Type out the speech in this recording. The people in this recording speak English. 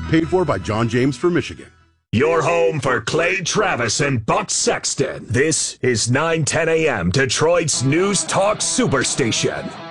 Paid for by John James for Michigan. Your home for Clay Travis and Buck Sexton. This is 910 a.m. Detroit's News Talk Superstation.